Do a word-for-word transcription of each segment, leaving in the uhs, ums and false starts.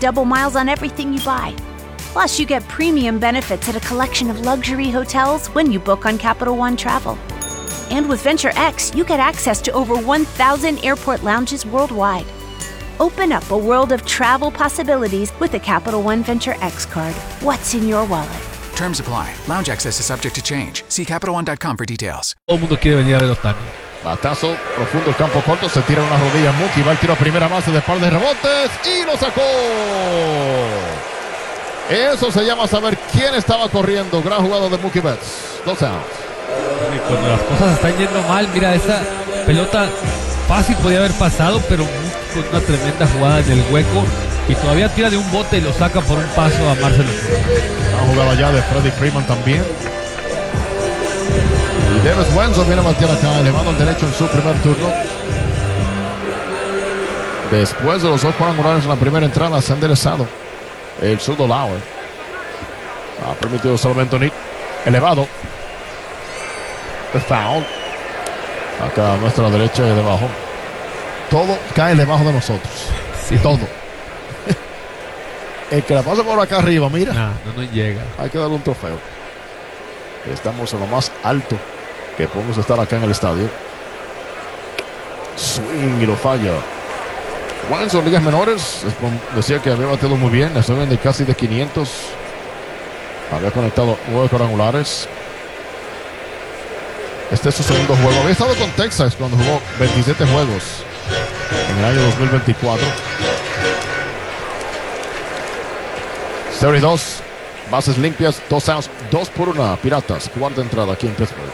double miles on everything you buy. Plus, you get premium benefits at a collection of luxury hotels when you book on Capital One Travel. And with Venture X, you get access to over one thousand airport lounges worldwide. Open up a world of travel possibilities with the Capital One Venture X card. What's in your wallet? Terms apply. Lounge access is subject to change. See Capital One dot com for details. Todo el mundo quiere venir a ver a Ohtani. Batazo profundo, el campo corto, se tira una rodilla Mookie, va el tiro a primera base de par de rebotes y lo sacó. Eso se llama saber quién estaba corriendo. Gran jugada de Mookie Betts. Dos outs. Y cuando las cosas están yendo mal, mira, esa pelota fácil podía haber pasado, pero con una tremenda jugada en el hueco y todavía tira de un bote y lo saca por un paso a Marcelo. Una jugada ya de Freddie Freeman también. Y Davis Wenzel viene a batear acá, elevando al derecho en su primer turno. Después de los dos cuadrangulares en la primera entrada, se ha enderezado el zurdo Lauer. Ha permitido solamente un hit elevado. El foul. Acá a nuestra derecha y debajo. Todo cae debajo de nosotros. Sí. Todo. El que la pase por acá arriba, mira. Nah, no nos llega. Hay que darle un trofeo. Estamos en lo más alto que podemos estar acá en el estadio. Swing y lo falla. Wenzel, ligas menores, decía que había batido muy bien. Estoy en de casi de quinientos. Había conectado nueve cuadrangulares. Este es su segundo juego. Había estado con Texas cuando jugó veintisiete juegos en el año dos mil veinticuatro. Serie dos, bases limpias, dos outs, dos por una. Piratas, cuarta entrada aquí en Pittsburgh.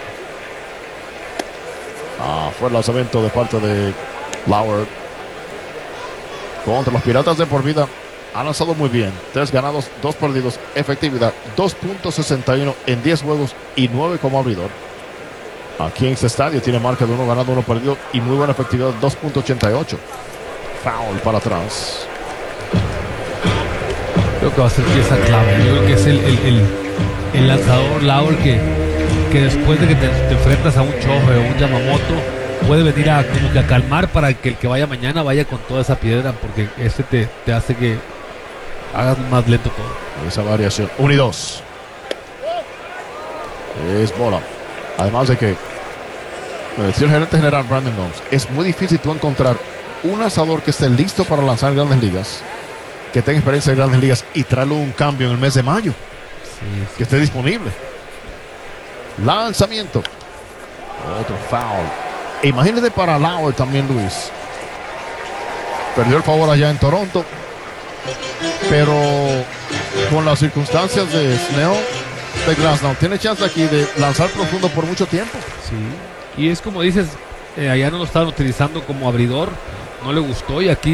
Ah, fue el lanzamiento de parte de Lauer. Contra los Piratas de por vida. Ha lanzado muy bien. Tres ganados, dos perdidos. Efectividad dos punto sesenta y uno en diez juegos y nueve como abridor. Aquí en este estadio tiene marca de uno ganado, uno perdido y muy buena efectividad, dos punto ochenta y ocho. Foul para atrás. Creo que va a ser pieza clave. Yo creo que es el, el, el, el lanzador Lauer que, que después de que te, te enfrentas a un Choje o un Yamamoto, puede venir a, como que a calmar para que el que vaya mañana vaya con toda esa piedra, porque este te, te hace que hagas más lento todo. Esa variación. uno y dos. Es bola. Además de que, me decía el gerente general Brandon Gomes, es muy difícil tú encontrar un lanzador que esté listo para lanzar en Grandes Ligas, que tenga experiencia en Grandes Ligas y traerle un cambio en el mes de mayo. Sí, sí. Que esté disponible. Lanzamiento. Otro foul. E imagínate para Lauer también, Luis. Perdió el favor allá en Toronto, pero con las circunstancias de Snell, de Glasnow, tiene chance aquí de lanzar profundo por mucho tiempo. Sí. Y es como dices, eh, allá no lo estaban utilizando como abridor, no le gustó y aquí